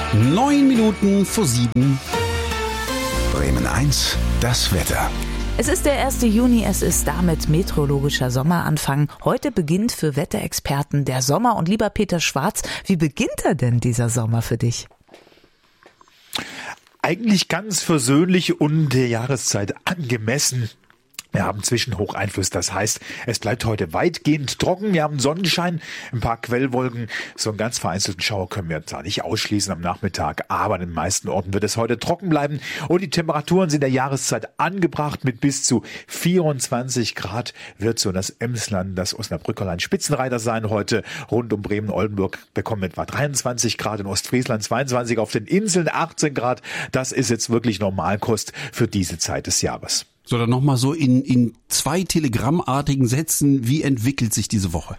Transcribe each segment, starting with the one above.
7:09. Bremen 1, das Wetter. Es ist der 1. Juni, es ist damit meteorologischer Sommeranfang. Heute beginnt für Wetterexperten der Sommer. Und lieber Peter Schwarz, wie beginnt er denn dieser Sommer für dich? Eigentlich ganz versöhnlich und der Jahreszeit angemessen. Wir haben Zwischenhocheinfluss, das heißt, es bleibt heute weitgehend trocken. Wir haben Sonnenschein, ein paar Quellwolken. So einen ganz vereinzelten Schauer können wir zwar nicht ausschließen am Nachmittag, aber an den meisten Orten wird es heute trocken bleiben. Und die Temperaturen sind der Jahreszeit angebracht. Mit bis zu 24 Grad wird so das Emsland, das Osnabrückerlein Spitzenreiter sein heute. Rund um Bremen-Oldenburg bekommen etwa 23 Grad, in Ostfriesland 22, auf den Inseln 18 Grad. Das ist jetzt wirklich Normalkost für diese Zeit des Jahres. So, dann nochmal so in 2 telegrammartigen Sätzen, wie entwickelt sich diese Woche?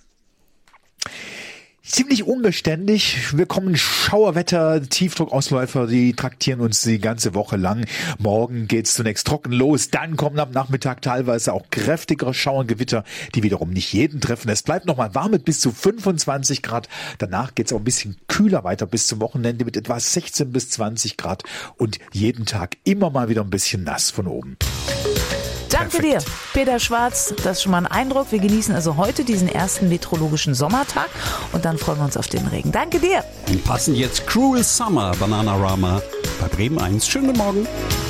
Ziemlich unbeständig. Wir kommen Schauerwetter, Tiefdruckausläufer, die traktieren uns die ganze Woche lang. Morgen geht's zunächst trocken los, dann kommen am Nachmittag teilweise auch kräftigere Schauergewitter, die wiederum nicht jeden treffen. Es bleibt nochmal warm mit bis zu 25 Grad. Danach geht's auch ein bisschen kühler weiter bis zum Wochenende mit etwa 16 bis 20 Grad und jeden Tag immer mal wieder ein bisschen nass von oben. Danke dir, Peter Schwarz. Das ist schon mal ein Eindruck. Wir genießen also heute diesen ersten meteorologischen Sommertag und dann freuen wir uns auf den Regen. Danke dir. Und passend jetzt Cruel Summer, Bananarama bei Bremen 1. Schönen guten Morgen.